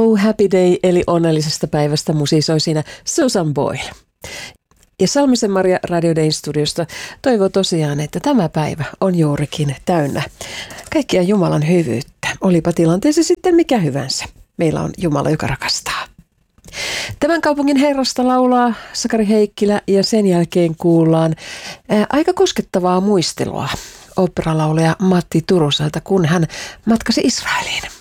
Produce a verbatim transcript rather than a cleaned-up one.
Oh Happy Day eli onnellisesta päivästä musisoi siinä Susan Boyle. Ja Salmisen Maria Radio Dayn studiosta toivoo tosiaan, että tämä päivä on juurikin täynnä kaikkia Jumalan hyvyyttä. Olipa tilanteessa sitten mikä hyvänsä. Meillä on Jumala, joka rakastaa. Tämän kaupungin herrasta laulaa Sakari Heikkilä ja sen jälkeen kuullaan ää, aika koskettavaa muistelua oopperalaulaja Matti Turuselta, kun hän matkasi Israeliin.